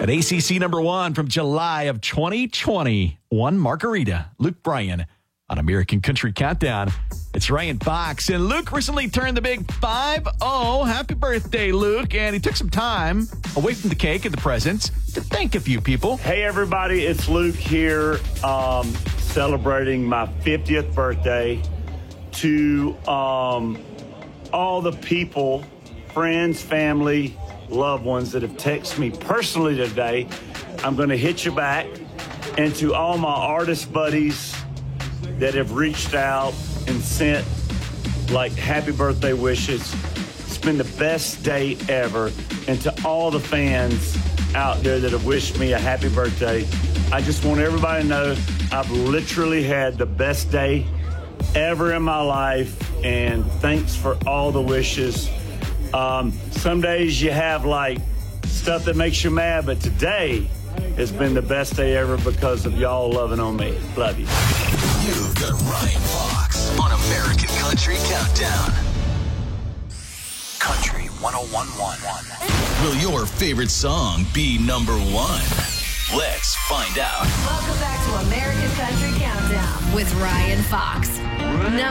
At ACC number 1 from July of 2020, one Margarita, Luke Bryan on American Country Countdown. It's Ryan Fox, and Luke recently turned the big 5-0. Happy birthday, Luke. And he took some time away from the cake and the presents to thank a few people. Hey, everybody, it's Luke here, celebrating my 50th birthday. To all the people, friends, family, loved ones that have texted me personally today, I'm going to hit you back. And to all my artist buddies that have reached out and sent like happy birthday wishes. It's been the best day ever. And to all the fans out there that have wished me a happy birthday, I just want everybody to know I've literally had the best day ever in my life. And thanks for all the wishes. Some days you have like stuff that makes you mad, but today has been the best day ever because of y'all loving on me. Love you. You've got Ryan Fox on American Country Countdown. Country 101.1. Will your favorite song be number 1? Let's find out. Welcome back to American Country Countdown with Ryan Fox.